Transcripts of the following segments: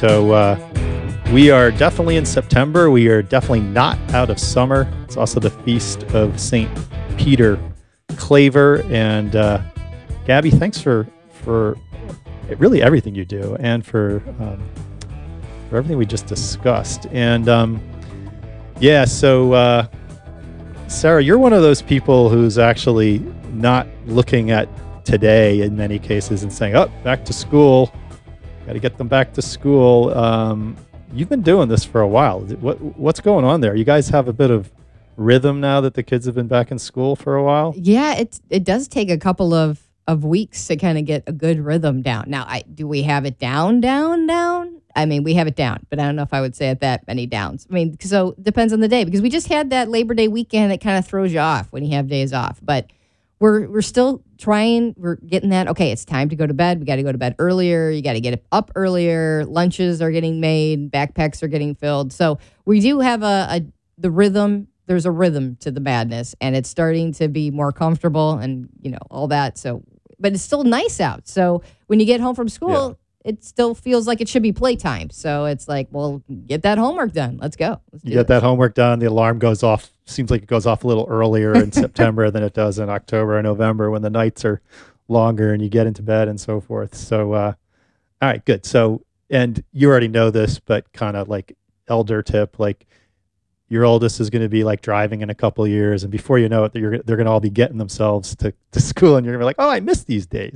So we are definitely in September. We are definitely not out of summer. It's also the feast of St. Peter Claver. And Gabby, thanks for really everything you do and for everything we just discussed. And so Sarah, you're one of those people who's actually not looking at today in many cases and saying, oh, back to school. Got to get them back to school. You've been doing this for a while. What's going on there? You guys have a bit of rhythm now that the kids have been back in school for a while? Yeah, it does take a couple of weeks to kind of get a good rhythm down. Now, do we have it down? I mean, we have it down, but I don't know if I would say it that many downs. I mean, so it depends on the day, because we just had that Labor Day weekend that kind of throws you off when you have days off. But we're still trying. We're getting that. Okay, it's time to go to bed. We got to go to bed earlier. You got to get up earlier. Lunches are getting made. Backpacks are getting filled. So we do have the rhythm. There's a rhythm to the madness, and it's starting to be more comfortable and all that. So, but it's still nice out. So when you get home from school, it still feels like it should be playtime. So it's like, well, get that homework done. Let's go. Get that homework done. The alarm goes off. Seems like it goes off a little earlier in September than it does in October or November when the nights are longer and you get into bed and so forth. So, all right, good. So, and you already know this, but kind of like elder tip, like your oldest is going to be like driving in a couple of years, and before you know it, they're going to all be getting themselves to school, and you're going to be like, oh, I miss these days.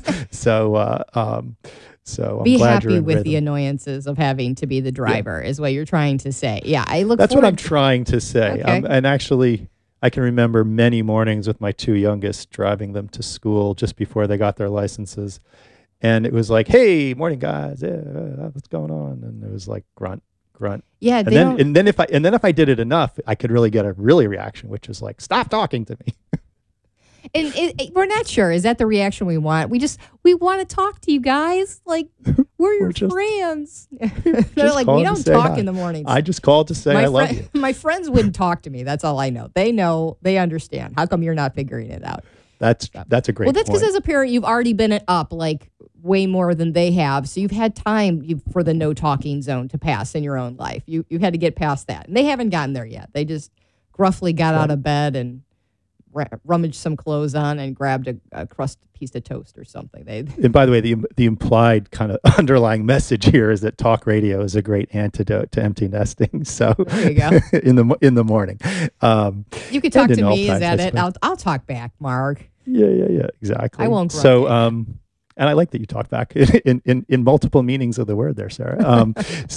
So I'm be glad happy you're in with rhythm. The annoyances of having to be the driver is what you're trying to say. Yeah, I look. That's what I'm trying to say. Okay. And actually, I can remember many mornings with my two youngest driving them to school just before they got their licenses, and it was like, "Hey, morning, guys. Yeah, what's going on?" And it was like grunt. Yeah, and then if I did it enough, I could really get a reaction, which is like, "Stop talking to me." And we're not sure. Is that the reaction we want? We want to talk to you guys. Like, we're your friends. They're like, we don't talk in the mornings. I just called to say I love you. My friends wouldn't talk to me. That's all I know. They understand. How come you're not figuring it out? That's a great point. Well, that's because as a parent, you've already been up like way more than they have. So you've had time for the no talking zone to pass in your own life. You had to get past that. And they haven't gotten there yet. They just gruffly got out of bed and rummaged some clothes on and grabbed a crust piece of toast or something. And by the way, the implied kind of underlying message here is that talk radio is a great antidote to empty nesting. So there you go. in the morning, you could talk to me. Is that it? I'll talk back, Mark. Yeah, exactly. I won't. So, and I like that you talk back in multiple meanings of the word there, Sarah.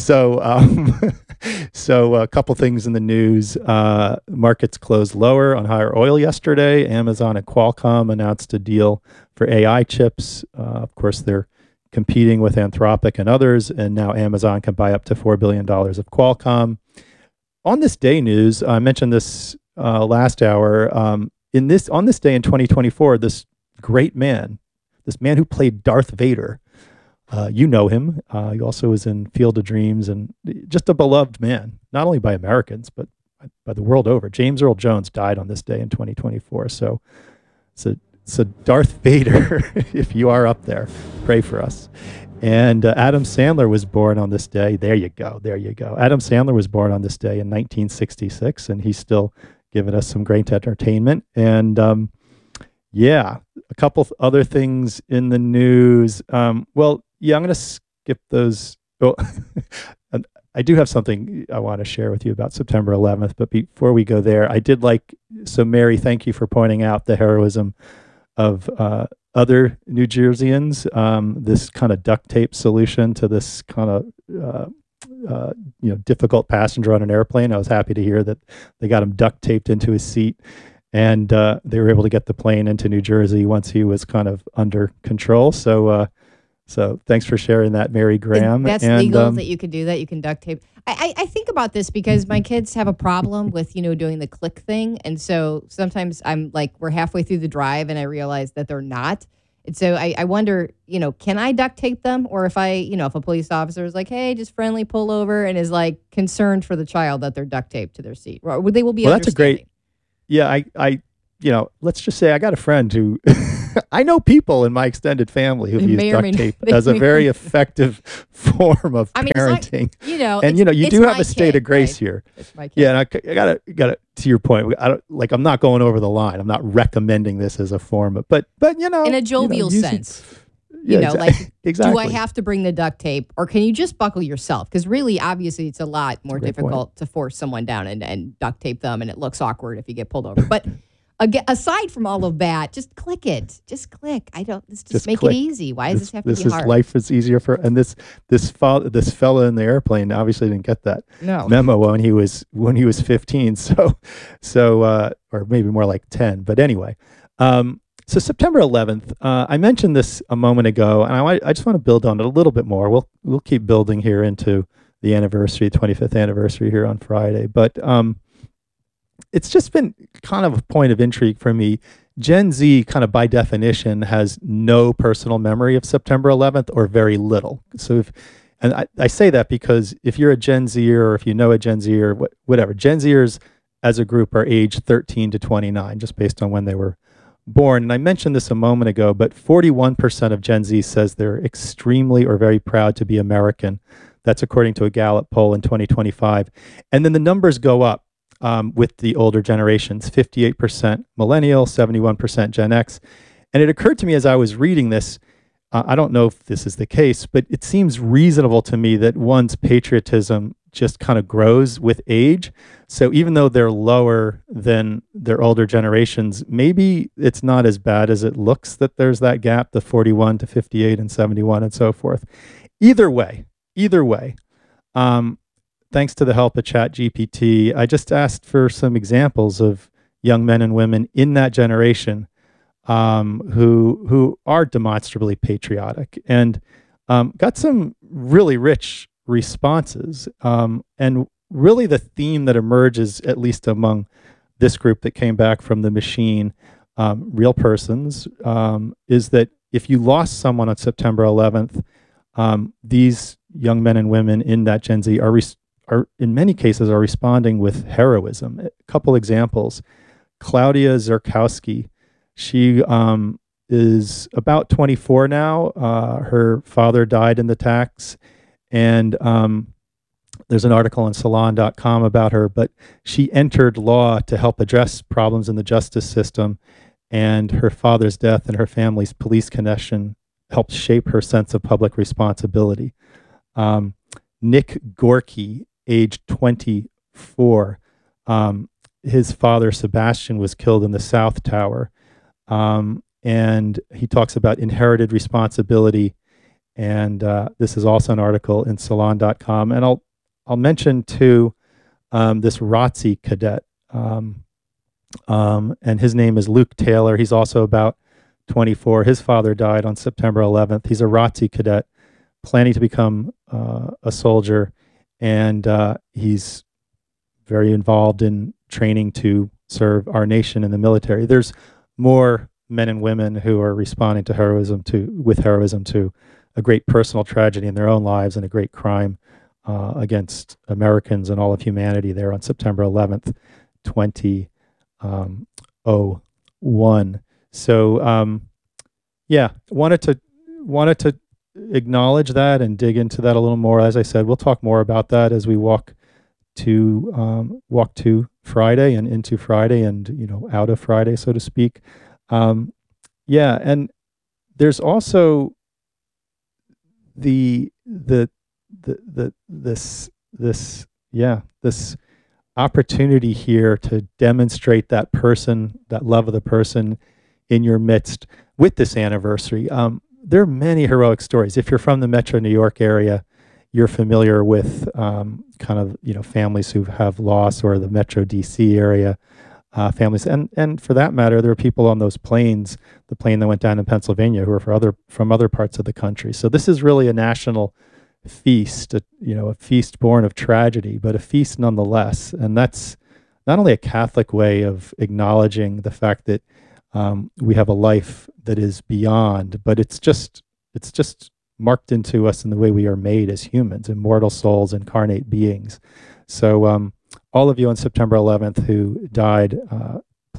So a couple things in the news. Markets closed lower on higher oil yesterday. Amazon and Qualcomm announced a deal for AI chips. Of course, they're competing with Anthropic and others, and now Amazon can buy up to $4 billion of Qualcomm. On this day news, I mentioned this last hour. On this day in 2024, this man who played Darth Vader, you know him. He also was in Field of Dreams, and just a beloved man, not only by Americans, but by the world over. James Earl Jones died on this day in 2024. So Darth Vader, if you are up there, pray for us. And Adam Sandler was born on this day. There you go. Adam Sandler was born on this day in 1966, and he's still giving us some great entertainment. And a couple other things in the news. I'm going to skip those. Well, I do have something I want to share with you about September 11th, but before we go there, Mary, thank you for pointing out the heroism of other New Jerseyans, this kind of duct tape solution to this kind of difficult passenger on an airplane. I was happy to hear that they got him duct taped into his seat, and they were able to get the plane into New Jersey once he was kind of under control. So thanks for sharing that, Mary Graham. That's legal that you can do that. You can duct tape. I think about this because my kids have a problem with, doing the click thing. And so sometimes I'm like, we're halfway through the drive and I realize that they're not. And so I wonder, can I duct tape them? Or if if a police officer is like, hey, just friendly pull over and is like concerned for the child that they're duct taped to their seat. Or they will be understanding. That's a great, I let's just say I got a friend who I know people in my extended family who've They used may or may duct not- tape they as a may or very may- effective form of I mean, it's like, parenting. it's- And you it's do have my a state kid, of grace right? here. It's my kid. Yeah, and I gotta to your point. I don't like. I'm not going over the line. I'm not recommending this as a form of, but In a jovial using- sense. Yeah, Like, exactly. do I have to bring the duct tape, or can you just buckle yourself? Because really, obviously, it's a lot more Great difficult to force someone down and duct tape them, and it looks awkward if you get pulled over. But aside from all of that, just click it. Just click. Just make click. it easy. Why does this have to This be is hard? life is easier for, and this fella in the airplane obviously didn't get that No. memo when he was 15. Or maybe more like 10. But anyway, so September 11th, I mentioned this a moment ago, and I just want to build on it a little bit more. We'll keep building here into the anniversary, 25th anniversary here on Friday. But it's just been kind of a point of intrigue for me. Gen Z, kind of by definition, has no personal memory of September 11th or very little. So I say that because if you're a Gen Zer or if you know a Gen Z or whatever, Gen Zers as a group are aged 13 to 29, just based on when they were born. And I mentioned this a moment ago, but 41% of Gen Z says they're extremely or very proud to be American. That's according to a Gallup poll in 2025. And then the numbers go up with the older generations, 58% millennial, 71% Gen X. And it occurred to me as I was reading this, I don't know if this is the case, but it seems reasonable to me that one's patriotism just kind of grows with age. So even though they're lower than their older generations, maybe it's not as bad as it looks that there's that gap, the 41 to 58 and 71 and so forth. Either way, thanks to the help of ChatGPT, I just asked for some examples of young men and women in that generation who are demonstrably patriotic, and got some really rich responses. And really the theme that emerges, at least among this group that came back from the machine, real persons, is that if you lost someone on September 11th, these young men and women in that Gen Z are in many cases are responding with heroism. A couple examples. Claudia Zerkowski, she is about 24 now. Her father died in the attacks, and there's an article on Salon.com about her, but she entered law to help address problems in the justice system, and her father's death and her family's police connection helped shape her sense of public responsibility. Nick Gorky, age 24, his father, Sebastian, was killed in the South Tower. And he talks about inherited responsibility. And this is also an article in Salon.com. And I'll mention too this ROTC cadet. And his name is Luke Taylor. He's also about 24. His father died on September 11th. He's a ROTC cadet planning to become a soldier. And he's very involved in training to serve our nation in the military. There's more men and women who are responding to heroism to a great personal tragedy in their own lives and a great crime against Americans and all of humanity there on September 11th, 2001. So yeah, wanted to acknowledge that and dig into that a little more. As I said, we'll talk more about that as we walk to Friday and into Friday and out of Friday, so to speak. Yeah, and there's also this opportunity here to demonstrate that person, that love of the person in your midst with this anniversary. There are many heroic stories. If you're from the Metro New York area, you're familiar with kind of families who have lost, or the Metro DC area families, and for that matter, there are people on those planes, the plane that went down in Pennsylvania, who are from other parts of the country. So this is really a national feast, a feast born of tragedy, but a feast nonetheless. And that's not only a Catholic way of acknowledging the fact that we have a life that is beyond, but it's just marked into us in the way we are made as humans, immortal souls, incarnate beings. So all of you on September 11th who died,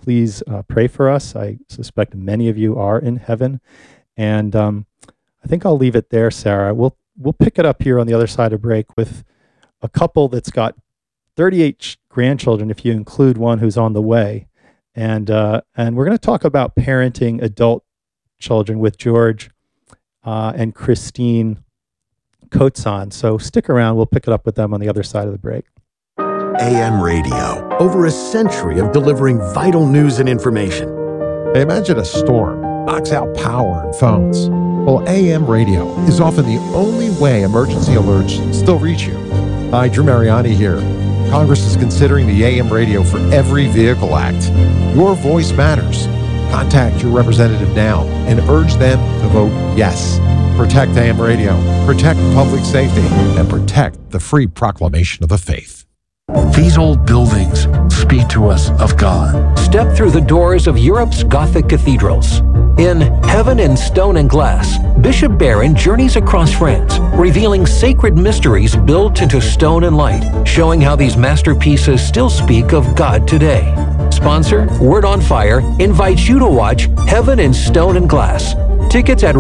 please pray for us. I suspect many of you are in heaven. And I think I'll leave it there, Sarah. We'll pick it up here on the other side of break with a couple that's got 38 grandchildren, if you include one who's on the way. And we're going to talk about parenting adult children with George and Christine Kotzon. So stick around. We'll pick it up with them on the other side of the break. AM radio, over a century of delivering vital news and information. Imagine a storm knocks out power and phones. Well, AM radio is often the only way emergency alerts still reach you. Hi, Drew Mariani here. Congress is considering the AM radio for Every Vehicle Act. Your voice matters. Contact your representative now and urge them to vote yes. Protect AM radio, protect public safety, and protect the free proclamation of the faith. These old buildings speak to us of God. Step through the doors of Europe's Gothic cathedrals. In Heaven in Stone and Glass, Bishop Barron journeys across France, revealing sacred mysteries built into stone and light, showing how these masterpieces still speak of God today. Sponsor, Word on Fire, invites you to watch Heaven in Stone and Glass. Tickets at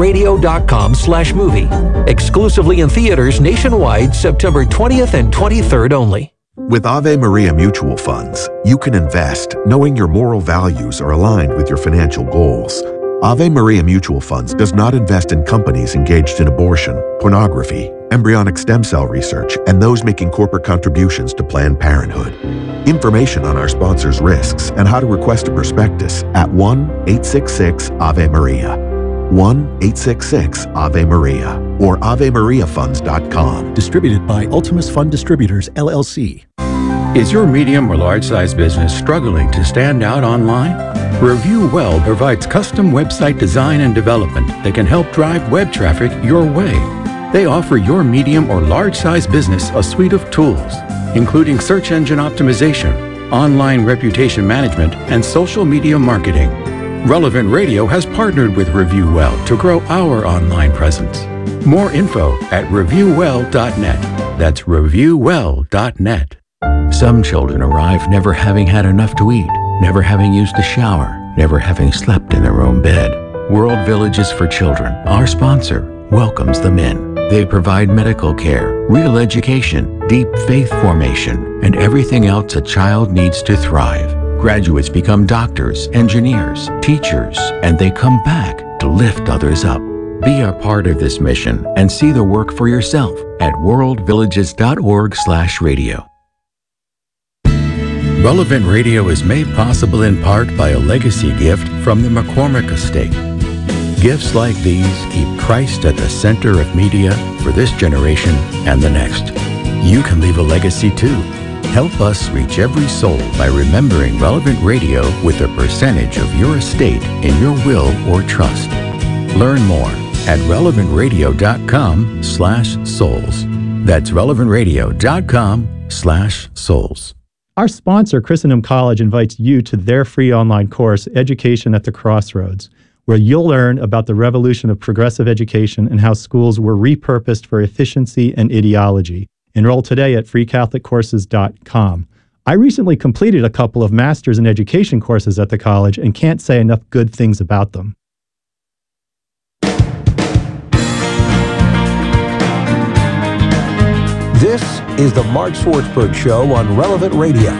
relevantradio.com/movie. Exclusively in theaters nationwide, September 20th and 23rd only. With Ave Maria Mutual Funds, you can invest knowing your moral values are aligned with your financial goals. Ave Maria Mutual Funds does not invest in companies engaged in abortion, pornography, embryonic stem cell research, and those making corporate contributions to Planned Parenthood. Information on our sponsors' risks and how to request a prospectus at 1-866-AVE-MARIA. 1-866-AVE-MARIA or AveMariaFunds.com. Distributed by Ultimus Fund Distributors, LLC. Is your medium or large-size business struggling to stand out online? Review Well provides custom website design and development that can help drive web traffic your way. They offer your medium or large-size business a suite of tools, including search engine optimization, online reputation management, and social media marketing. Relevant Radio has partnered with Review Well to grow our online presence. More info at reviewwell.net. That's reviewwell.net. Some children arrive never having had enough to eat, never having used a shower, never having slept in their own bed. World Villages for Children, our sponsor, welcomes them in. They provide medical care, real education, deep faith formation, and everything else a child needs to thrive. Graduates become doctors, engineers, teachers, and they come back to lift others up. Be a part of this mission and see the work for yourself at worldvillages.org/radio. Relevant Radio is made possible in part by a legacy gift from the McCormick Estate. Gifts like these keep Christ at the center of media for this generation and the next. You can leave a legacy too. Help us reach every soul by remembering Relevant Radio with a percentage of your estate in your will or trust. Learn more at relevantradio.com/souls. That's relevantradio.com/souls. Our sponsor, Christendom College, invites you to their free online course, Education at the Crossroads, where you'll learn about the revolution of progressive education and how schools were repurposed for efficiency and ideology. Enroll today at freecatholiccourses.com. I recently completed a couple of Masters in Education courses at the college and can't say enough good things about them. This is the Mark Swartzberg Show on Relevant Radio.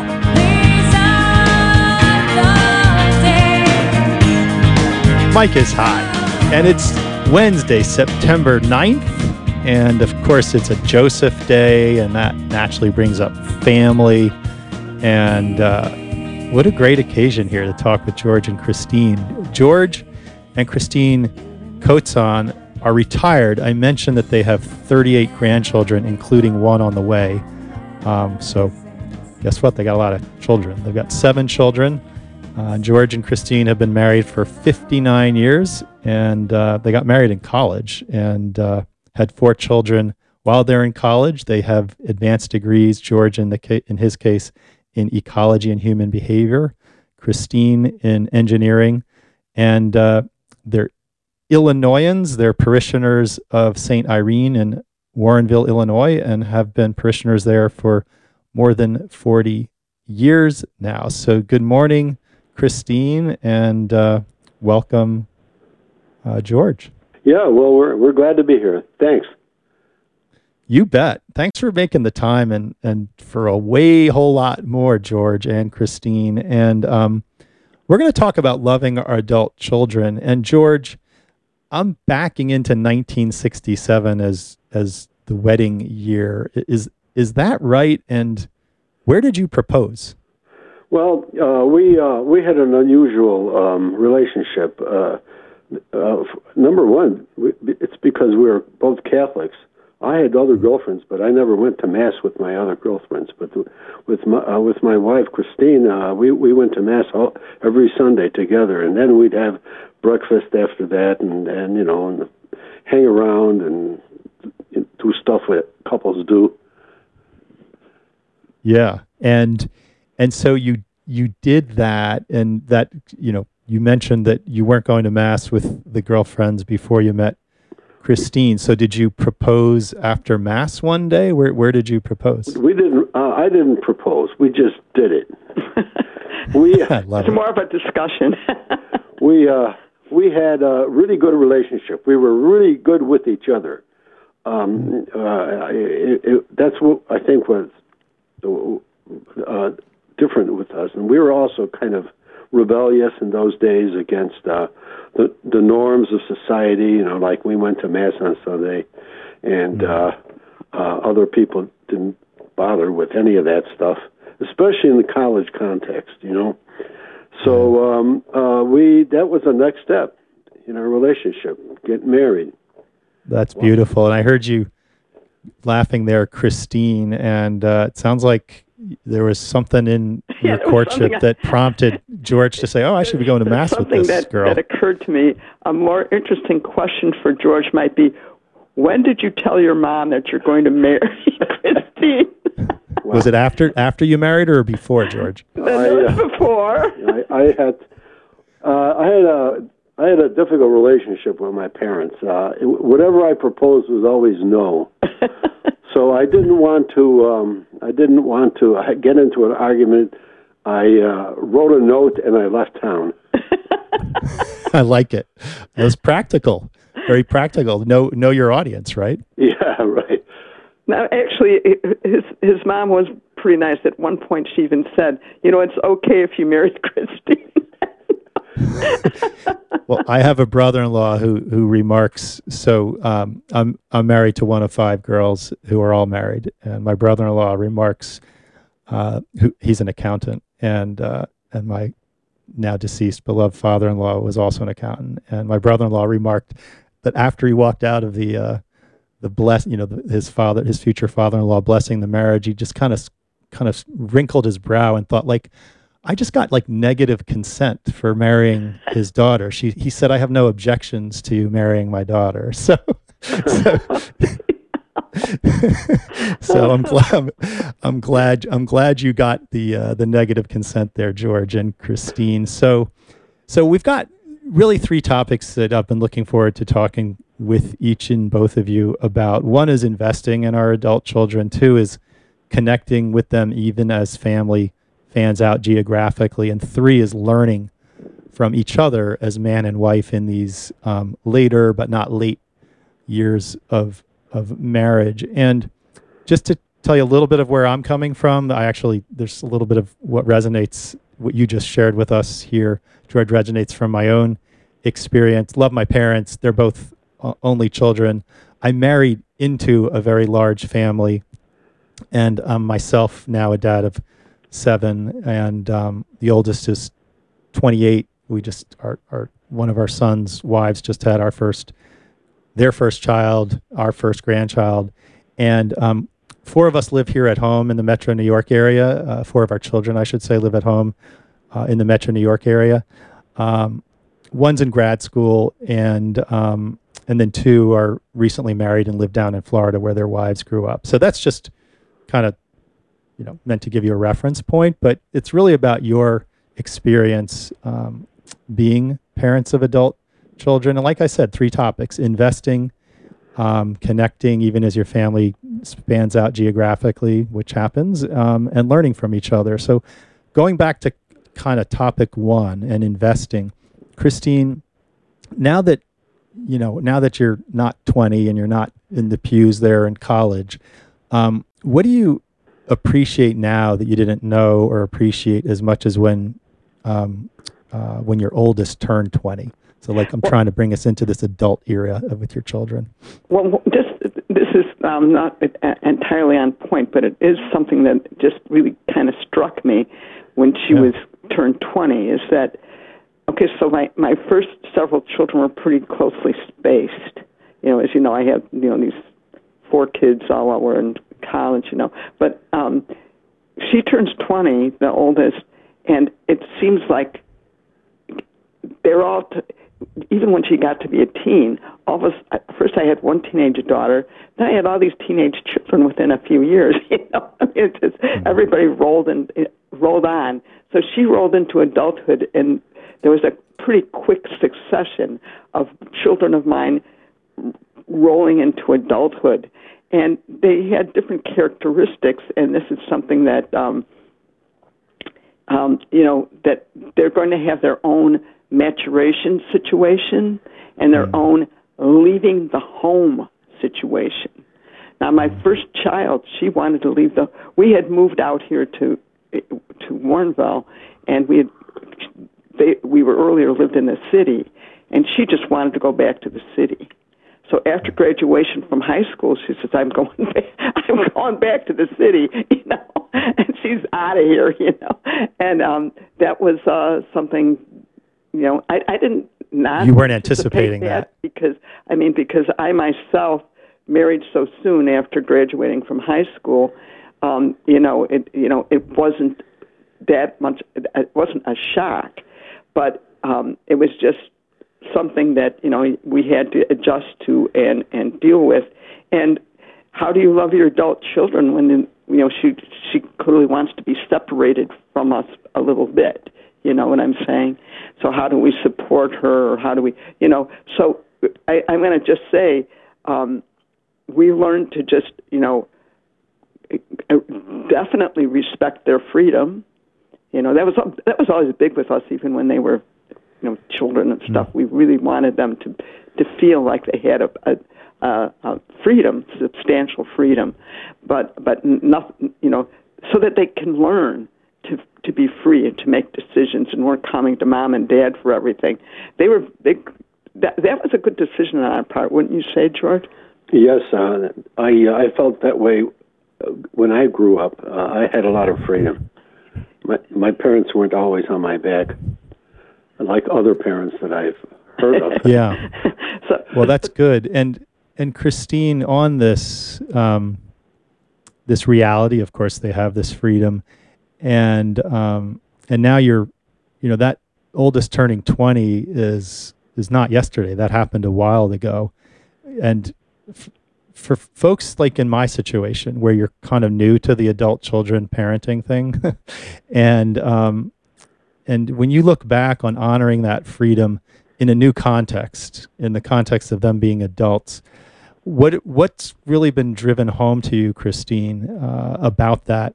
Mike is high, and it's Wednesday, September 9th. And of course, it's a Joseph Day, and that naturally brings up family. And what a great occasion here to talk with George and Christine. George and Christine Kotzon are retired. I mentioned that they have 38 grandchildren, including one on the way. So guess what? They got a lot of children. They've got 7 children. George and Christine have been married for 59 years, and they got married in college and had 4 children while they're in college. They have advanced degrees, George in his case in ecology and human behavior, Christine in engineering, and they're Illinoisans. They're parishioners of St. Irene in Warrenville, Illinois, and have been parishioners there for more than 40 years now. So good morning, Christine, and welcome, George. Yeah, well, we're glad to be here. Thanks. You bet. Thanks for making the time and for a whole lot more, George and Christine. And we're going to talk about loving our adult children. And George, I'm backing into 1967 as the wedding year. Is that right? And where did you propose? Well, we had an unusual relationship. Number one, it's because we were both Catholics. I had other girlfriends, but I never went to mass with my other girlfriends. But with my wife Christine, we went to mass every Sunday together, and then we'd have breakfast after that, and hang around and do stuff that couples do. Yeah, and so you did that, and that you mentioned that you weren't going to mass with the girlfriends before you met Christine. So did you propose after mass one day? Where did you propose? We didn't. I didn't propose. We just did it. It's more of a discussion. we had a really good relationship. We were really good with each other. That's what I think was different with us, and we were also kind of rebellious in those days against the norms of society. Like we went to mass on Sunday, and other people didn't bother with any of that stuff, especially in the college context. So that was the next step in our relationship, getting married. That's beautiful. And I heard you laughing there, Christine, and it sounds like there was something in your courtship that prompted George to say, I should be going to mass with this girl. That occurred to me. A more interesting question for George might be, when did you tell your mom that you're going to marry Christine? Was it after you married or before, George? Before. I had a difficult relationship with my parents. Whatever I proposed was always no. So I didn't want to. Get into an argument. I wrote a note and I left town. I like it. It was practical, very practical. Know your audience, right? Yeah, right. Now, actually, his mom was pretty nice. At one point, she even said, it's okay if you married Christine. Well, I have a brother-in-law who remarks. So I'm married to one of 5 girls who are all married, and my brother-in-law remarks. He's an accountant, and my now deceased beloved father-in-law was also an accountant. And my brother-in-law remarked that after he walked out of his future father-in-law blessing the marriage, he just kind of wrinkled his brow and thought, I just got negative consent for marrying his daughter. He said, I have no objections to you marrying my daughter. So I'm glad you got the negative consent there, George and Christine. So we've got really 3 topics that I've been looking forward to talking with each and both of you about. One is investing in our adult children. 2 is connecting with them even as family fans out geographically, and 3 is learning from each other as man and wife in these later but not late years of marriage. And just to tell you a little bit of where I'm coming from, there's a little bit of what you just shared with us here, George, resonates from my own experience. Love my parents. They're both only children. I married into a very large family, and I'm myself now a dad of 7, and the oldest is 28. We just one of our sons' wives just had their first child, our first grandchild, and 4 of us live here at home in the Metro New York area. 4 of our children, I should say, live at home in the Metro New York area. One's in grad school, and then 2 are recently married and live down in Florida where their wives grew up. So that's just kind of meant to give you a reference point, but it's really about your experience being parents of adult children. And like I said, 3 topics: investing, connecting even as your family spans out geographically, which happens, and learning from each other. So going back to kind of topic one and investing, Christine, now that you're not 20 and you're not in the pews there in college, what do you appreciate now that you didn't know or appreciate as much as when your oldest turned 20? So, like, I'm trying to bring us into this adult era with your children. Well, this is not entirely on point, but it is something that just really kind of struck me when she was turned 20. Is that okay? So my first several children were pretty closely spaced. As you know, I have these 4 kids all while we're in college. But she turns 20, the oldest, and it seems like they're all. Even when she got to be a teen, first I had one teenage daughter, then I had all these teenage children within a few years. It's just everybody rolled on. So she rolled into adulthood, and there was a pretty quick succession of children of mine rolling into adulthood, and they had different characteristics. And this is something that that they're going to have their own maturation situation and their own leaving the home situation. Now, my first child, she wanted to leave we had moved out here to Warrenville, and we were earlier lived in the city, and she just wanted to go back to the city. So after graduation from high school, she says, I'm going back to the city, and she's out of here, And that was something, I didn't not. You weren't anticipating that because I myself married so soon after graduating from high school. It wasn't that much. It wasn't a shock, but it was just something that we had to adjust to and deal with. And how do you love your adult children when she clearly wants to be separated from us a little bit? You know what I'm saying? So how do we support her, or how do we, So I'm going to just say we learned to just, definitely respect their freedom. That was always big with us, even when they were, children and stuff. We really wanted them to feel like they had a freedom, substantial freedom, but nothing, so that they can learn to be free and to make decisions and weren't coming to mom and dad for everything. They were big. That was a good decision on our part, wouldn't you say, George? Yes, I felt that way when I grew up. I had a lot of freedom. My parents weren't always on my back, like other parents that I've heard of. Yeah. Well, that's good. And Christine, on this this reality, of course, they have this freedom. And now you're, that oldest turning 20 is not yesterday. That happened a while ago. And for folks like in my situation, where you're kind of new to the adult children parenting thing, and when you look back on honoring that freedom in a new context, in the context of them being adults, what's really been driven home to you, Christine, about that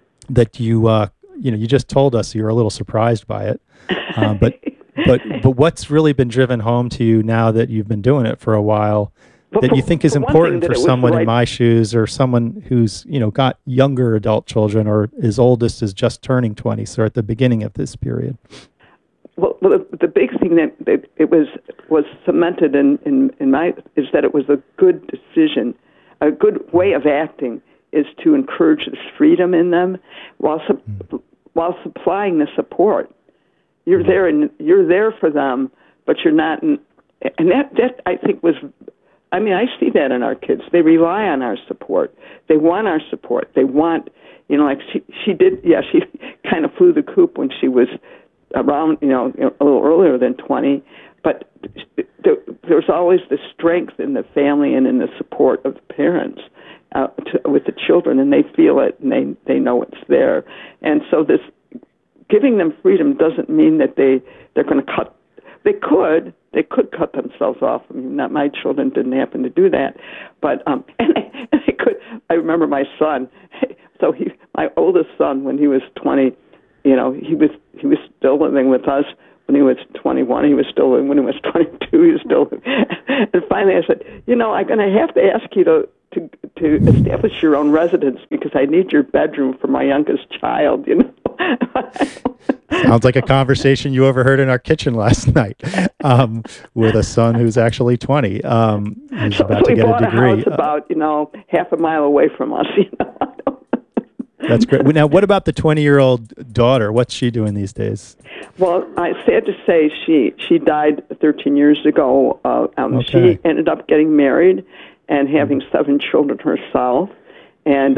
you just told us you were a little surprised by it, but what's really been driven home to you now that you've been doing it for a while that you think is important for someone in my shoes, or someone who's got younger adult children, or his oldest is just turning 20, so at the beginning of this period? Well, the big thing that it was cemented in my is that it was a good decision, a good way of acting is to encourage this freedom in them while supplying the support. You're there and you're there for them, but you're not. And that I think was. I mean, I see that in our kids. They rely on our support. They want our support. They want, like she did. Yeah, she kind of flew the coop when she was around, a little earlier than 20. But there's always the strength in the family and in the support of the parents with the children, and they feel it and they know it's there. And so this giving them freedom doesn't mean that they're going to cut. They could cut themselves off. I mean, my children didn't happen to do that, but and they could. I remember my son. So my oldest son, when he was 20, he was still living with us when he was 21. He was still living when he was 22. He was still living. And finally I said, I'm going to have to ask you to establish your own residence because I need your bedroom for my youngest child, Sounds like a conversation you overheard in our kitchen last night with a son who's actually 20, who's about to get a degree. House about, half a mile away from us, That's great. Now, what about the 20-year-old daughter? What's she doing these days? Well, I'm sad to say she died 13 years ago. Okay. She ended up getting married and having 7 children herself, and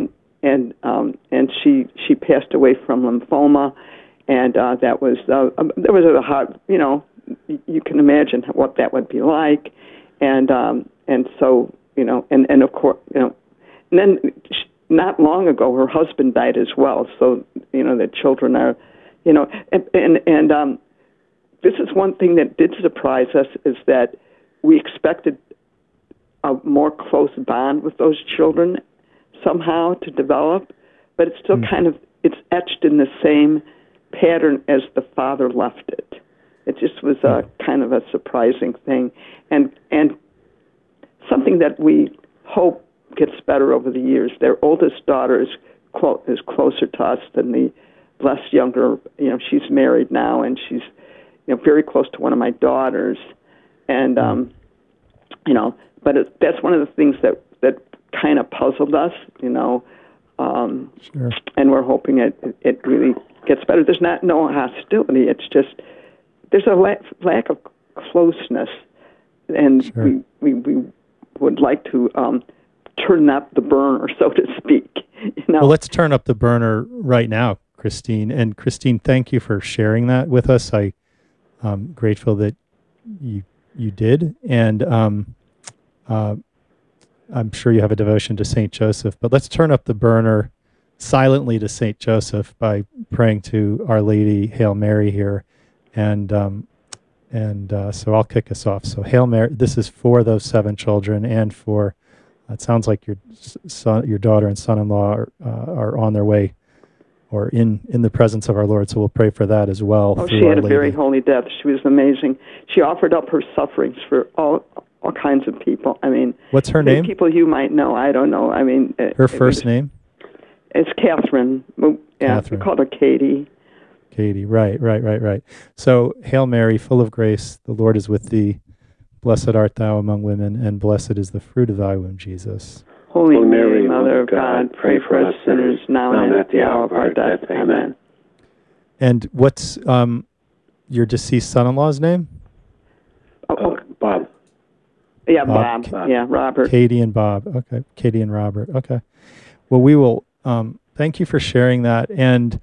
she passed away from lymphoma, and that was there was a hard, you can imagine what that would be like, and so and of course and then. Not long ago, her husband died as well. So, the children are, and this is one thing that did surprise us is that we expected a more close bond with those children somehow to develop, but it's still it's etched in the same pattern as the father left it. It just was a kind of a surprising thing, and something that we hope gets better over the years. Their oldest daughter is closer to us than the less younger. She's married now, and she's very close to one of my daughters, and but that's one of the things that kind of puzzled us, Sure. And we're hoping it really gets better. There's no hostility. It's just there's a lack of closeness, and Sure. we would like to. Turn up the burner, so to speak. Well, let's turn up the burner right now, Christine. And Christine, thank you for sharing that with us. I'm grateful that you did. And I'm sure you have a devotion to St. Joseph. But let's turn up the burner silently to St. Joseph by praying to Our Lady, Hail Mary here. And so I'll kick us off. So Hail Mary, this is for those 7 children and for it sounds like your son, your daughter and son-in-law are on their way or in the presence of our Lord. So we'll pray for that as well. Oh, she had a very holy death. She was amazing. She offered up her sufferings for all kinds of people. I mean, what's her name? People you might know. I don't know. I mean, her first name? It's Catherine. Yeah, Catherine. We called her Katie. Katie, right. So, Hail Mary, full of grace, the Lord is with thee. Blessed art thou among women, and blessed is the fruit of thy womb, Jesus. Holy Mary, Mother of God, pray for us sinners now and at the hour of our death. Amen. And what's your deceased son-in-law's name? Bob. Yeah, Bob. Yeah, Robert. Katie and Bob. Okay, Katie and Robert. Okay. Well, we will thank you for sharing that. And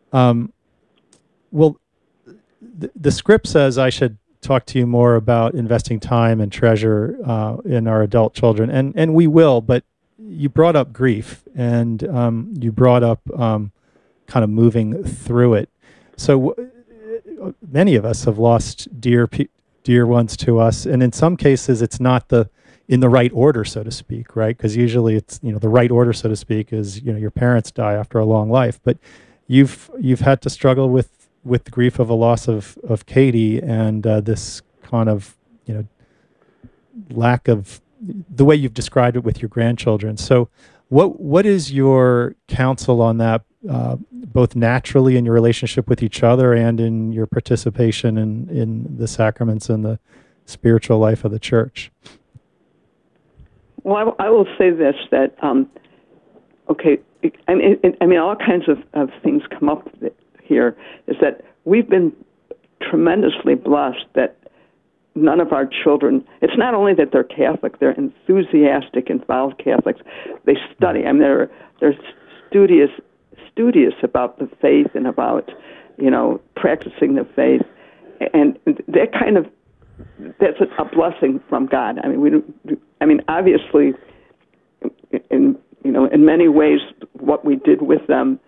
the script says I should talk to you more about investing time and treasure in our adult children, and we will. But you brought up grief, and you brought up kind of moving through it. So many of us have lost dear ones to us, and in some cases, it's not in the right order, so to speak, right? Because usually it's the right order, so to speak, is your parents die after a long life, but you've had to struggle with the grief of a loss of Katie and this kind of lack of the way you've described it with your grandchildren. So what is your counsel on that, both naturally in your relationship with each other and in your participation in the sacraments and the spiritual life of the church? Well, I will say this, that okay, I mean all kinds of things come up here, is that we've been tremendously blessed that none of our children, it's not only that they're Catholic, they're enthusiastic, involved Catholics. They study. I mean, they're studious about the faith and about, practicing the faith. And that's a blessing from God. I mean, obviously, in many ways, what we did with them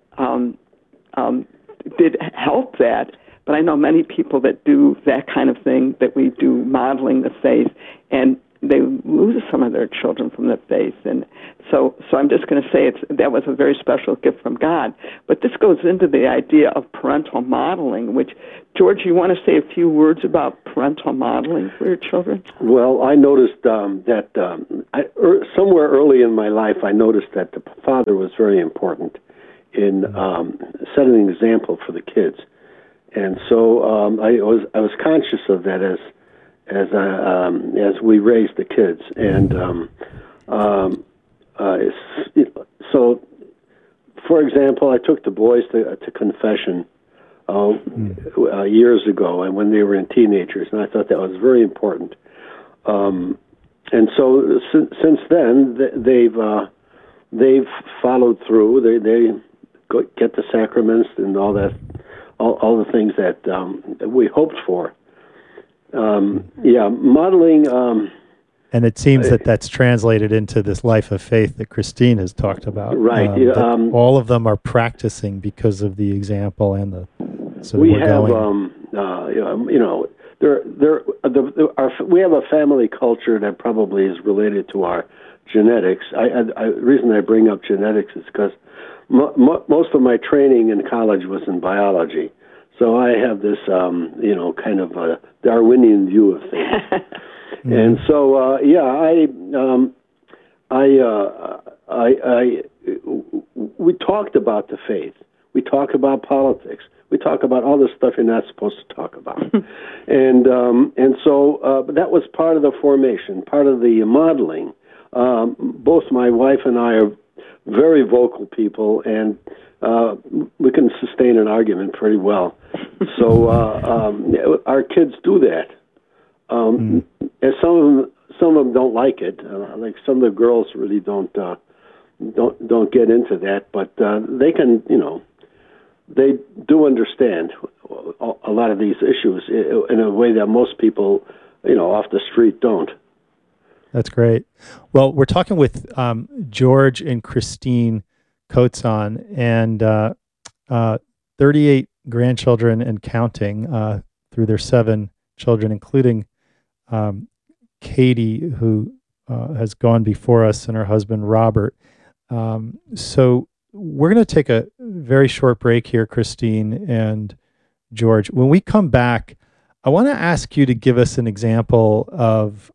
did help that, but I know many people that do that kind of thing, that we do modeling the faith, and they lose some of their children from the faith. And so I'm just going to say that was a very special gift from God. But this goes into the idea of parental modeling, which, George, you want to say a few words about parental modeling for your children? Well, I noticed that somewhere early in my life, I noticed that the father was very important in setting an example for the kids. And so I was conscious of that as we raised the kids, and so, for example, I took the boys to confession years ago, and when they were in teenagers, and I thought that was very important. And so since then, they've followed through. They get the sacraments and all that. All the things that we hoped for. Modeling. And it seems that's translated into this life of faith that Christine has talked about. Right. All of them are practicing because of the example and the. So we have, we have a family culture that probably is related to our genetics. The reason I bring up genetics is because most of my training in college was in biology, so I have this, kind of a Darwinian view of things. And so, we talked about the faith. We talk about politics. We talk about all the stuff you're not supposed to talk about. And so that was part of the formation, part of the modeling. Both my wife and I are very vocal people, and we can sustain an argument pretty well. So our kids do that. And some of them don't like it. Like some of the girls really don't get into that, but they can, they do understand a lot of these issues in a way that most people, off the street don't. That's great. Well, we're talking with George and Christine Kotzon, and 38 grandchildren and counting through their 7 children, including Katie, who has gone before us, and her husband, Robert. So we're going to take a very short break here, Christine and George. When we come back, I want to ask you to give us an example of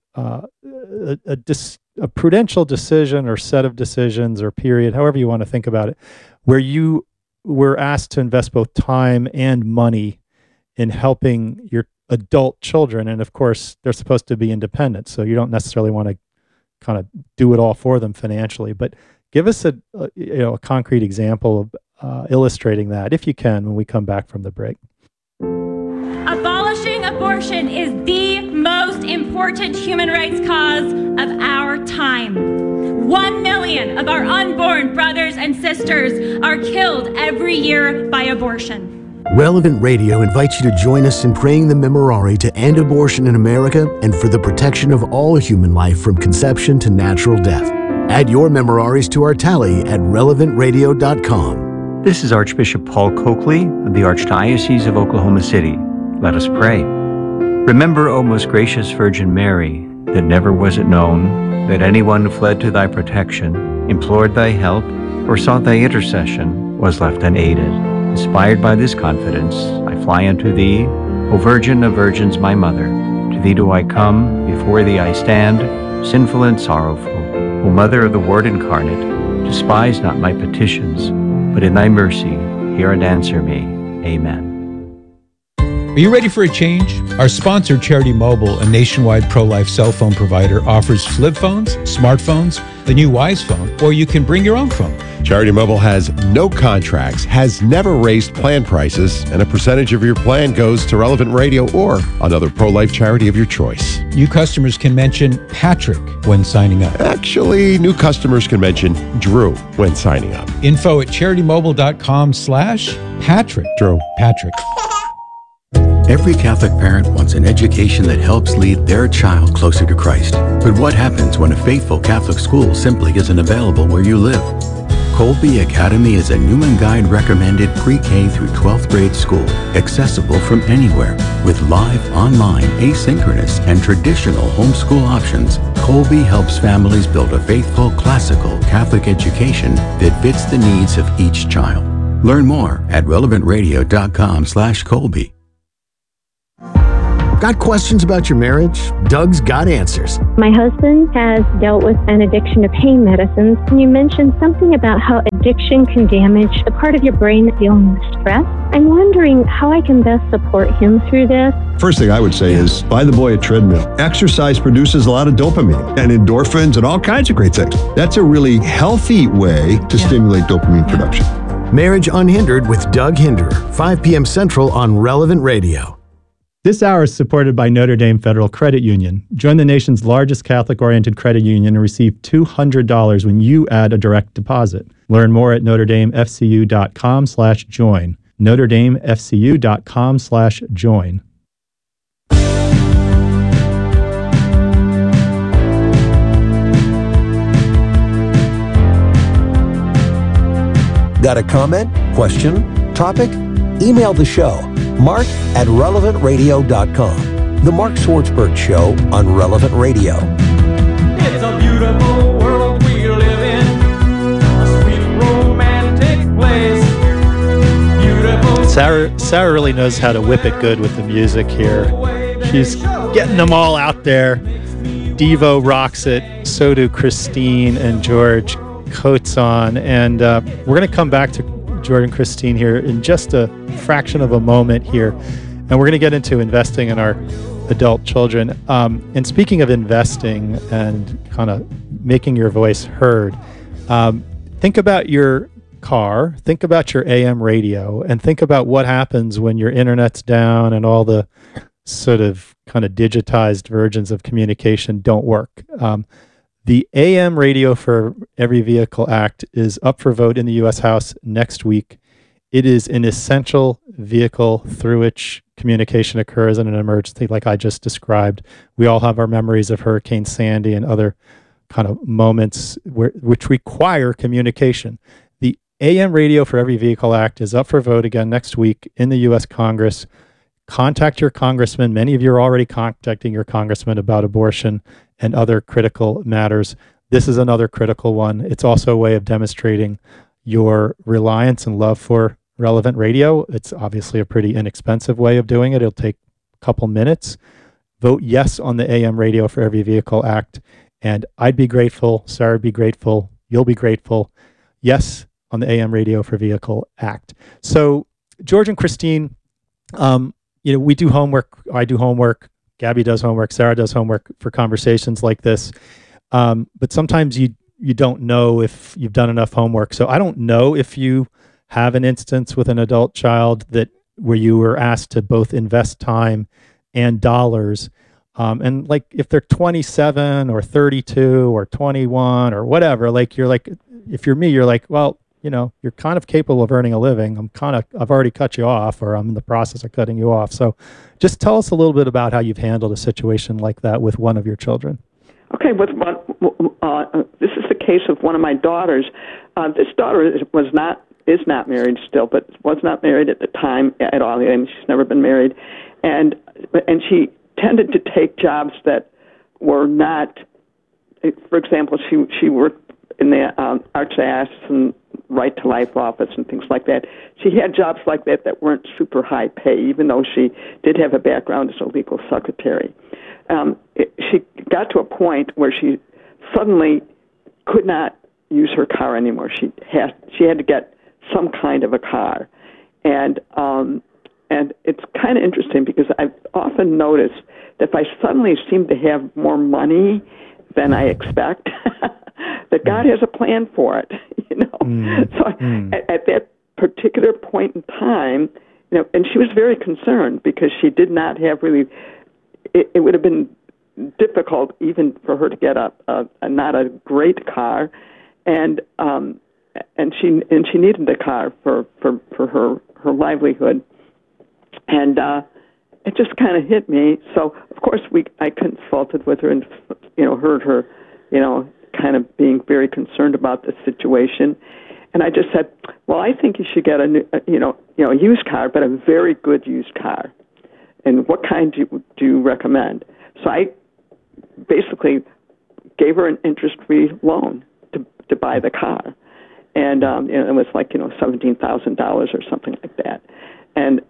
a prudential decision or set of decisions or period, however you want to think about it, where you were asked to invest both time and money in helping your adult children. And of course, they're supposed to be independent, so you don't necessarily want to kind of do it all for them financially. But give us a concrete example of illustrating that, if you can, when we come back from the break. Abolishing abortion is the most important human rights cause of our time. 1 million of our unborn brothers and sisters are killed every year by abortion. Relevant Radio invites you to join us in praying the Memorare to end abortion in America and for the protection of all human life from conception to natural death. Add your Memoraries to our tally at relevantradio.com. This is Archbishop Paul Coakley of the Archdiocese of Oklahoma City. Let us pray. Remember, O most gracious Virgin Mary, that never was it known that anyone who fled to thy protection, implored thy help, or sought thy intercession was left unaided. Inspired by this confidence, I fly unto thee, O Virgin of Virgins, my Mother. To thee do I come, before thee I stand, sinful and sorrowful. O Mother of the Word incarnate, despise not my petitions, but in thy mercy hear and answer me. Amen. Are you ready for a change? Our sponsor, Charity Mobile, a nationwide pro-life cell phone provider, offers flip phones, smartphones, the new Wise phone, or you can bring your own phone. Charity Mobile has no contracts, has never raised plan prices, and a percentage of your plan goes to Relevant Radio or another pro-life charity of your choice. New customers can mention Patrick when signing up. Actually, new customers can mention Drew when signing up. Info at CharityMobile.com/Patrick. Drew. Patrick. Every Catholic parent wants an education that helps lead their child closer to Christ. But what happens when a faithful Catholic school simply isn't available where you live? Colby Academy is a Newman Guide recommended pre-K through 12th grade school, accessible from anywhere. With live, online, asynchronous, and traditional homeschool options, Colby helps families build a faithful, classical Catholic education that fits the needs of each child. Learn more at relevantradio.com/Colby. Got questions about your marriage? Doug's got answers. My husband has dealt with an addiction to pain medicines, and you mentioned something about how addiction can damage the part of your brain that's dealing with stress. I'm wondering how I can best support him through this. First thing I would say is buy the boy a treadmill. Exercise produces a lot of dopamine and endorphins and all kinds of great things. That's a really healthy way to stimulate dopamine production. Marriage Unhindered with Doug Hinder, 5 p.m. Central on Relevant Radio. This hour is supported by Notre Dame Federal Credit Union. Join the nation's largest Catholic-oriented credit union and receive $200 when you add a direct deposit. Learn more at NotreDameFCU.com/join. NotreDameFCU.com/join. Got a comment, question, topic? Email the show, mark@relevantradio.com. The Mark Swartzberg Show on Relevant Radio. It's a beautiful world we live in, a sweet romantic place. Beautiful. Sarah really knows how to whip it good with the music here. She's getting them all out there. Devo rocks it, so do Christine and George Coates-on. And we're going to come back to George and Christine here in just a fraction of a moment here. And we're going to get into investing in our adult children. And speaking of investing and kind of making your voice heard, think about your car, think about your AM radio, and think about what happens when your internet's down and all the sort of kind of digitized versions of communication don't work. The AM Radio for Every Vehicle Act is up for vote in the U.S. House next week. It is an essential vehicle through which communication occurs in an emergency like I just described. We all have our memories of Hurricane Sandy and other kind of moments which require communication. The AM Radio for Every Vehicle Act is up for vote again next week in the U.S. Congress. Contact your congressman. Many of you are already contacting your congressman about abortion and other critical matters. This is another critical one. It's also a way of demonstrating your reliance and love for Relevant Radio. It's obviously a pretty inexpensive way of doing it. It'll take a couple minutes. Vote yes on the AM Radio for Every Vehicle Act. And I'd be grateful. Sarah'd be grateful. You'll be grateful. Yes on the AM Radio for Vehicle Act. So George and Christine, we do homework. I do homework. Gabby does homework. Sarah does homework for conversations like this. But sometimes you don't know if you've done enough homework. So I don't know if you have an instance with an adult child where you were asked to both invest time and dollars. And like if they're 27 or 32 or 21 or whatever, if you're me, you're like, well, you're kind of capable of earning a living. I've already cut you off, or I'm in the process of cutting you off. So just tell us a little bit about how you've handled a situation like that with one of your children. Okay, this is the case of one of my daughters. This daughter is not married still, but was not married at the time at all. I mean, she's never been married, and she tended to take jobs that were not. For example, she worked in the Archdiocesan Right to Life office and things like that. She had jobs like that weren't super high pay, even though she did have a background as a legal secretary. She got to a point where she suddenly could not use her car anymore. She had to get some kind of a car, and it's kind of interesting because I've often noticed that if I suddenly seem to have more money than I expect, that God has a plan for it, So at that particular point in time, and she was very concerned because she did not have really. It would have been difficult even for her to get a not a great car, and she needed the car for her livelihood, and it just kind of hit me. So of course I consulted with her and heard her kind of being very concerned about the situation, and I just said, well, I think you should get a used car, but a very good used car. And what kind do you recommend? So I basically gave her an interest-free loan to buy the car. And it was like, $17,000 or something like that. And,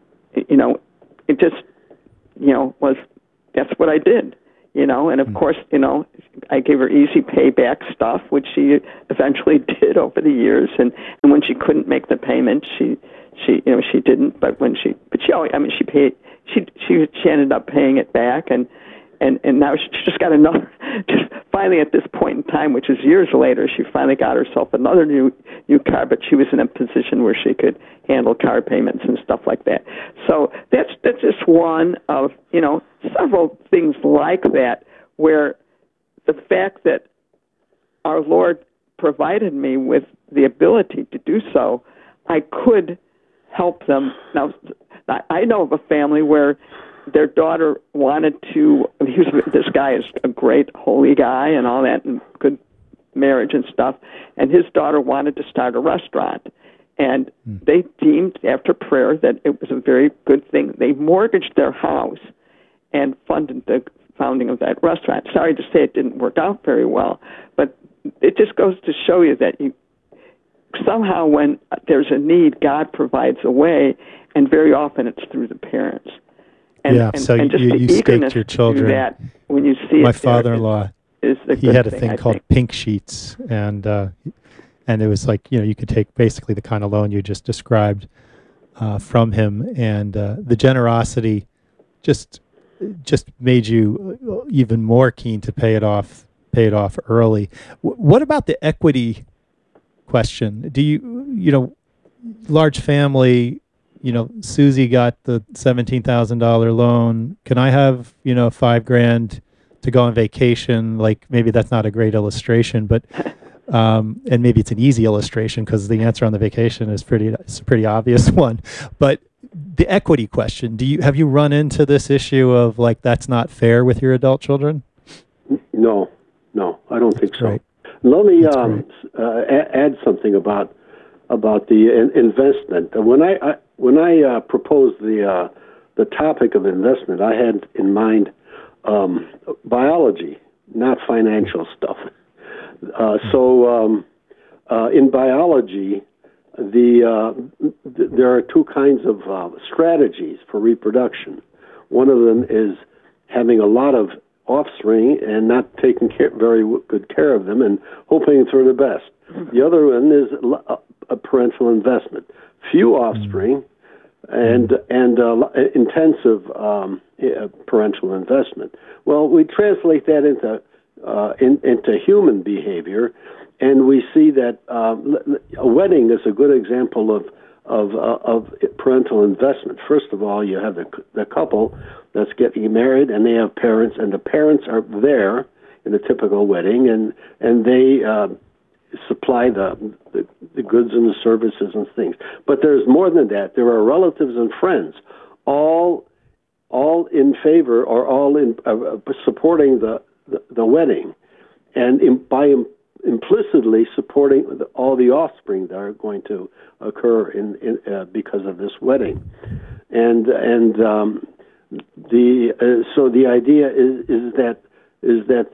it just, was, that's what I did, and of course, I gave her easy payback stuff, which she eventually did over the years. And when she couldn't make the payment, she didn't, but she paid, she ended up paying it back. And now she just got another, just finally at this point in time, which is years later, she finally got herself another new car, but she was in a position where she could handle car payments and stuff like that. So that's just one of, several things like that, where the fact that our Lord provided me with the ability to do so, I could help them. Now, I know of a family where their daughter wanted to, this guy is a great holy guy and all that, and good marriage and stuff, and his daughter wanted to start a restaurant. And they deemed, after prayer, that it was a very good thing. They mortgaged their house and funded the founding of that restaurant. Sorry to say it didn't work out very well, but it just goes to show you that somehow when there's a need, God provides a way, and very often it's through the parents. So you staked your children. To that, when you see my father-in-law, he had a thing called Pink Sheets, and it was like, you could take basically the kind of loan you just described from him, and the generosity just made you even more keen to pay it off early. What about the equity question? Do you large family? Susie got the $17,000 loan. Can I have, $5,000 to go on vacation? Like, maybe that's not a great illustration, but, and maybe it's an easy illustration because the answer on the vacation is a pretty obvious one. But the equity question, have you run into this issue of like, that's not fair with your adult children? No, I don't think so. Right. Let me add something about the investment. When I proposed the topic of investment, I had in mind biology, not financial stuff. So in biology, there are two kinds of strategies for reproduction. One of them is having a lot of offspring and not taking very good care of them and hoping for the best. The other one is a parental investment. Few offspring and intensive parental investment. Well, we translate that into human behavior, and we see that a wedding is a good example of parental investment. First of all, you have the couple that's getting married, and they have parents, and the parents are there in a typical wedding, and they supply the goods and the services and things. But there's more than that. There are relatives and friends, all in favor or all in supporting the wedding, and by implicitly supporting all the offspring that are going to occur because of this wedding, and so the idea is that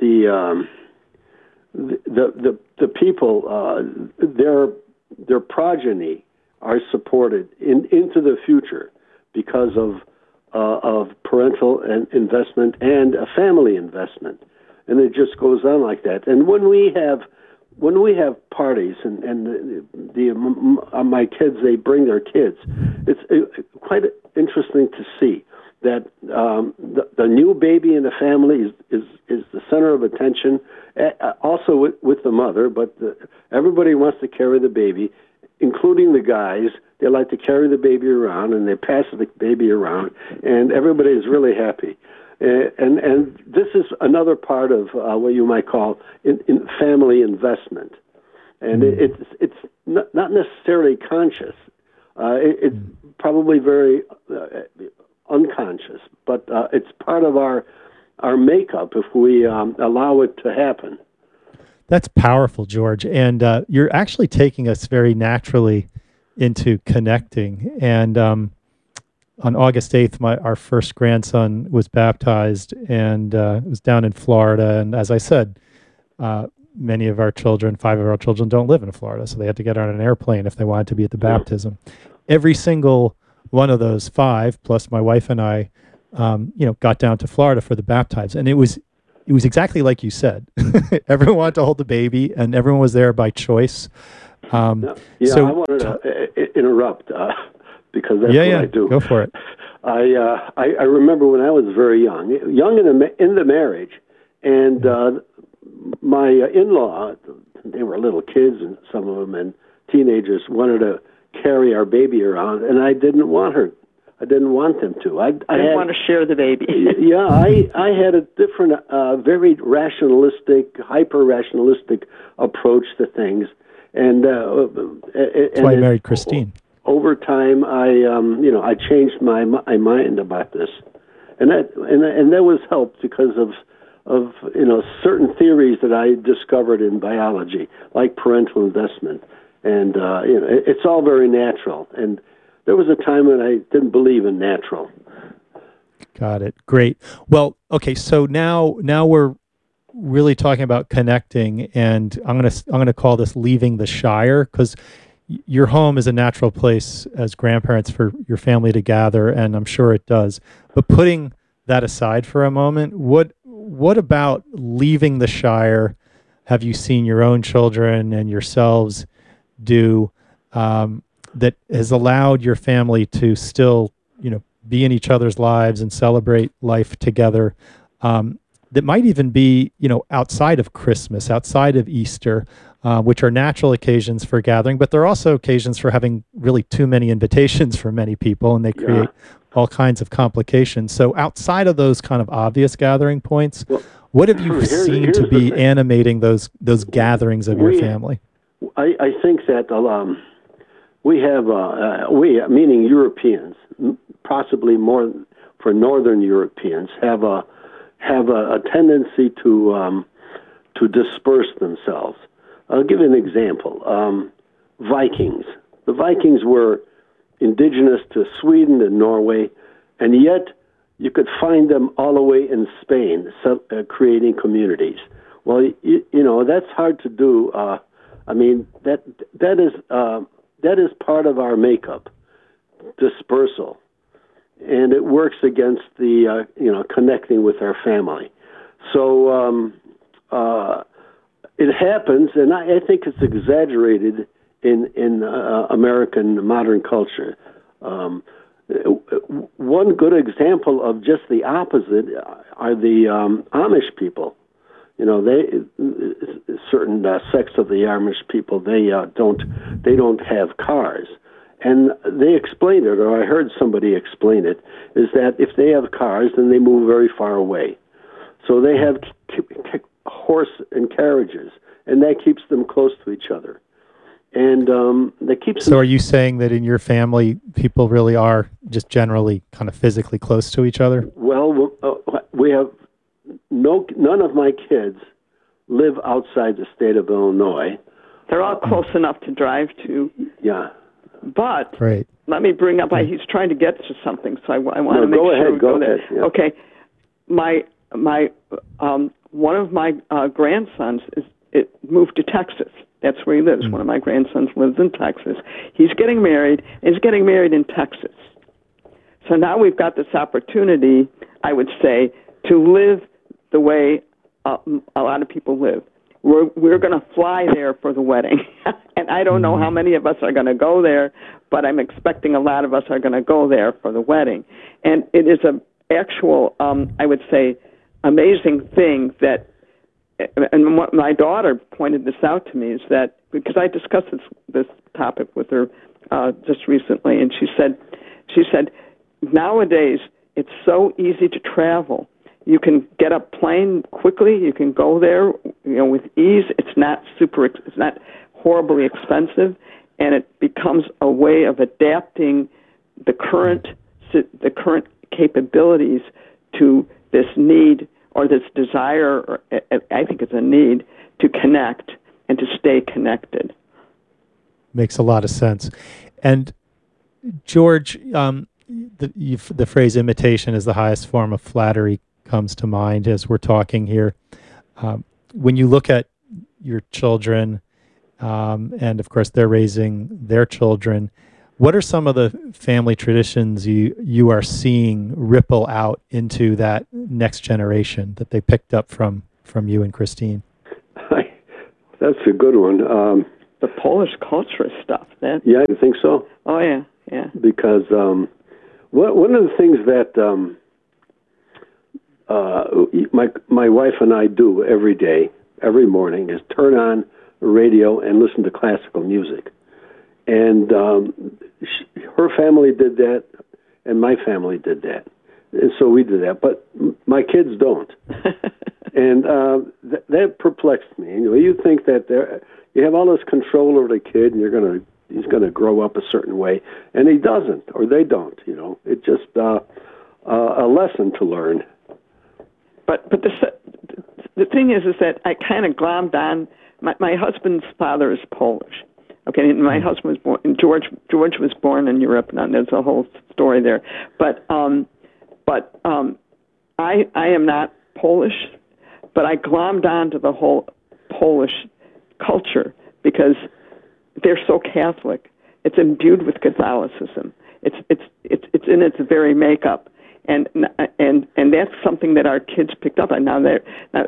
the people, their progeny are supported into the future because of parental investment and a family investment, and it just goes on like that. And when we have parties and my kids, they bring their kids, it's quite interesting to see that the new baby in the family is the center of attention, also with the mother, but everybody wants to carry the baby, including the guys. They like to carry the baby around, and they pass the baby around, and everybody is really happy. And this is another part of what you might call in family investment. And it's not necessarily conscious. It's probably very unconscious, but it's part of our makeup if we allow it to happen. That's powerful, George. And you're actually taking us very naturally into connecting. And on August 8th, our first grandson was baptized, and it was down in Florida. And as I said, many of our children, 5 of our children, don't live in Florida, so they had to get on an airplane if they wanted to be at the baptism. Every single one of those 5, plus my wife and I, got down to Florida for the baptize, and it was exactly like you said. Everyone wanted to hold the baby, and everyone was there by choice. I wanted to interrupt because that's what I do. Go for it. I remember when I was very young in the marriage, and my in-law, they were little kids, and some of them, and teenagers wanted to carry our baby around, and I didn't want her. I didn't want them to. I didn't want to share the baby. I had a different, very rationalistic, hyper-rationalistic approach to things, and that's why I married Christine. Over time, I changed my mind about this, and that was helped because of certain theories that I discovered in biology, like parental investment, and it's all very natural. And there was a time when I didn't believe in natural. Got it. Great. Well, okay. So now we're really talking about connecting, and I'm gonna call this leaving the Shire, because your home is a natural place as grandparents for your family to gather, and I'm sure it does. But putting that aside for a moment, what about leaving the Shire have you seen your own children and yourselves do that has allowed your family to still, be in each other's lives and celebrate life together? That might even be, outside of Christmas, outside of Easter, which are natural occasions for gathering, but they're also occasions for having really too many invitations for many people, and they create all kinds of complications. So outside of those kind of obvious gathering points, what have you seen to be animating those gatherings of your family? I think that we have, meaning Europeans, possibly more for Northern Europeans, have a tendency to disperse themselves. I'll give you an example. Vikings. The Vikings were indigenous to Sweden and Norway, and yet you could find them all the way in Spain, creating communities. Well, that's hard to do. That is part of our makeup, dispersal, and it works against the connecting with our family. So it happens, and I think it's exaggerated in American modern culture. One good example of just the opposite are the Amish people. Certain sects of the Amish people, they don't have cars, and they explained it, or I heard somebody explain it, is that if they have cars, then they move very far away. So they have horse and carriages, and that keeps them close to each other. And that keeps. So, are you saying that in your family, people really are just generally kind of physically close to each other? Well, we have none of my kids live outside the state of Illinois. They're all close enough to drive to. Yeah. But Great. Let me bring up. He's trying to get to something, so I want to make sure we go there. Yeah. Okay. My one of my grandsons moved to Texas. That's where he lives. Mm-hmm. One of my grandsons lives in Texas. He's getting married. He's getting married in Texas. So now we've got this opportunity, I would say, to live the way a lot of people live. We're going to fly there for the wedding. And I don't know how many of us are going to go there, but I'm expecting a lot of us are going to go there for the wedding. And it is an actual, I would say, amazing thing that, and what my daughter pointed this out to me, is that, because I discussed this topic with her just recently, and she said, nowadays it's so easy to travel. You can get a plane quickly. You can go there, with ease. It's not horribly expensive, and it becomes a way of adapting the current capabilities to this need or this desire. Or I think it's a need to connect and to stay connected. Makes a lot of sense. And George, the phrase "imitation is the highest form of flattery" comes to mind as we're talking here. when you look at your children, and of course they're raising their children, what are some of the family traditions you are seeing ripple out into that next generation that they picked up from you and Christine? That's a good one. The Polish culture stuff. Yeah, you think so? Oh, yeah, yeah. Because one of the things that my wife and I do every day, every morning, is turn on the radio and listen to classical music. And her family did that, and my family did that. And so we did that. But my kids don't. And that perplexed me. You think that you have all this control over the kid, and he's gonna grow up a certain way, and he doesn't, or they don't. It's just a lesson to learn. But the thing is that I kind of glommed on. My husband's father is Polish. Okay, and my husband was born. And George was born in Europe. Now there's a whole story there. But I am not Polish. But I glommed on to the whole Polish culture because they're so Catholic. It's imbued with Catholicism. It's in its very makeup, and that's something that our kids picked up on. Now they're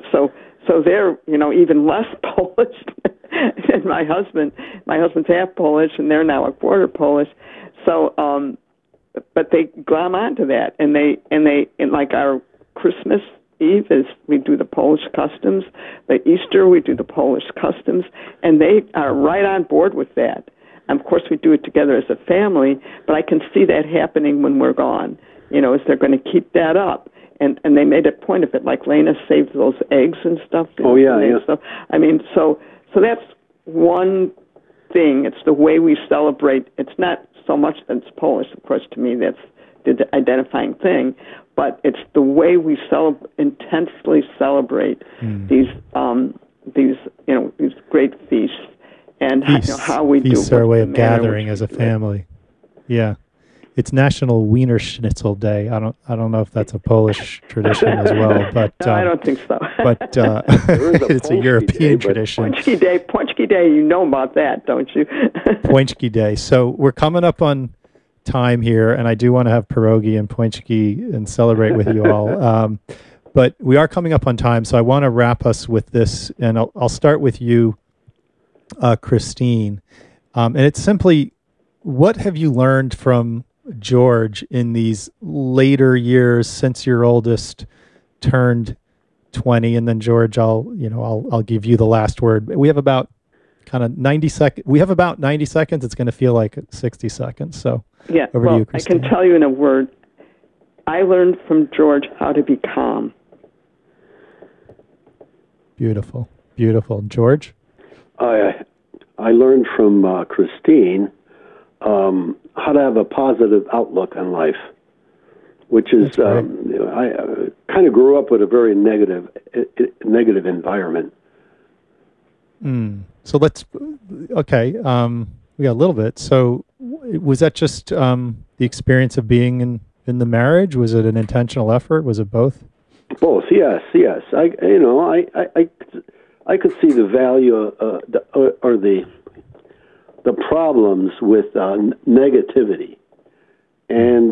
even less Polish than my husband. My husband's half Polish, and they're now a quarter Polish. So, but they glom onto that, and like our Christmas Eve is we do the Polish customs. The Easter we do the Polish customs, and they are right on board with that. And of course, we do it together as a family. But I can see that happening when we're gone. Is they're going to keep that up, and they made a point of it. Like Lena saved those eggs and stuff. Oh yeah, yeah. Stuff. I mean, so that's one thing. It's the way we celebrate. It's not so much that it's Polish, of course. To me, that's the identifying thing. But it's the way we intensely celebrate these great feasts, and how we do. Feasts are a way of gathering as a family. Yeah, it's National Wiener Schnitzel Day. I don't know if that's a Polish tradition as well, but no, I don't think so. But it's a European tradition. Pączki Day, you know about that, don't you? Pączki Day. So we're coming up on time here, and I do want to have pierogi and pączki and celebrate with you all. But we are coming up on time, so I want to wrap us with this, and I'll start with you, Christine. And it's simply, what have you learned from George in these later years since your oldest turned 20? And then George, I'll give you the last word. We have about kind of 90 seconds. We have about 90 seconds. It's going to feel like 60 seconds. So over to you, Christine. I can tell you in a word. I learned from George how to be calm. Beautiful, beautiful. George? I learned from Christine how to have a positive outlook on life, which is I kind of grew up with a very negative environment. So we got a little bit. So was that just the experience of being in the marriage? Was it an intentional effort? Was it both? Both, yes. I could see the value or the problems with benegativity, and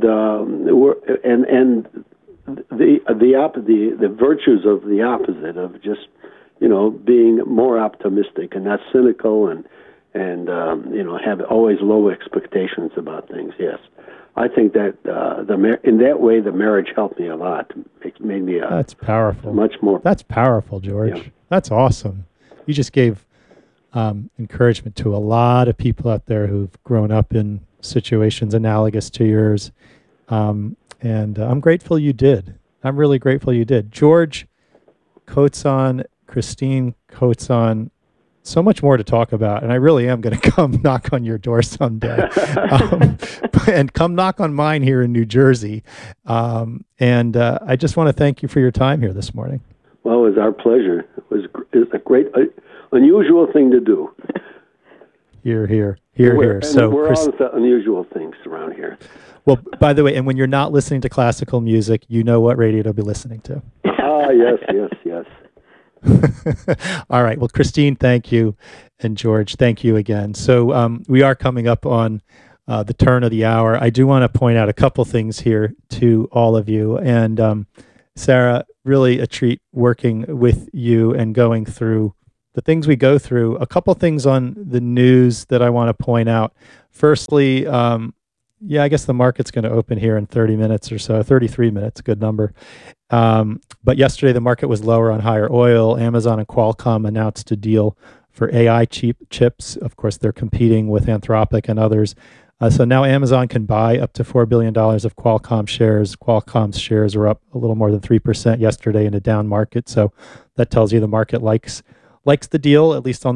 the virtues of the opposite of just being more optimistic and not cynical and have always low expectations about things. Yes, I think that in that way the marriage helped me a lot. It made me that's powerful. Much more. That's powerful, George. Yeah. That's awesome. You just gave encouragement to a lot of people out there who've grown up in situations analogous to yours, and I'm grateful you did. I'm really grateful you did. George Kotzon, Christine Kotzon, so much more to talk about, and I really am going to come knock on your door someday, and come knock on mine here in New Jersey. And I just want to thank you for your time here this morning. Well, it was our pleasure. It's a great, unusual thing to do. Here. So we're all the unusual things around here. Well, by the way, and when you're not listening to classical music, you know what radio to be listening to. Yes. All right. Well, Christine, thank you. And George, thank you again. So we are coming up on the turn of the hour. I do want to point out a couple things here to all of you. And Sarah, really a treat working with you and going through the things we go through. A couple things on the news that I want to point out. Firstly, I guess the market's going to open here in 30 minutes or so, 33 minutes, good number. But yesterday the market was lower on higher oil. Amazon and Qualcomm announced a deal for AI chips. Of course, they're competing with Anthropic and others. So now Amazon can buy up to $4 billion of Qualcomm shares. Qualcomm's shares were up a little more than 3% yesterday in a down market. So that tells you the market likes the deal, at least on